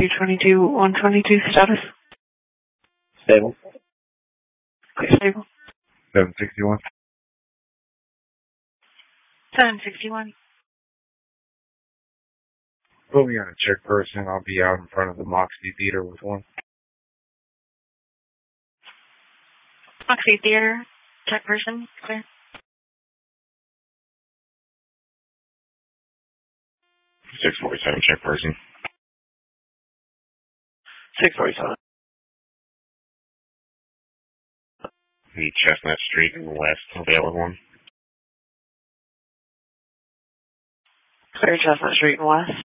222-122 status. Stable. Clear stable. 761. 761. Put me on a check person. I'll be out in front of the Moxie Theater with one. Moxie Theater, check person, clear. 647, check person. 647. The Chestnut Street and West, available one. Clear Chestnut Street and West.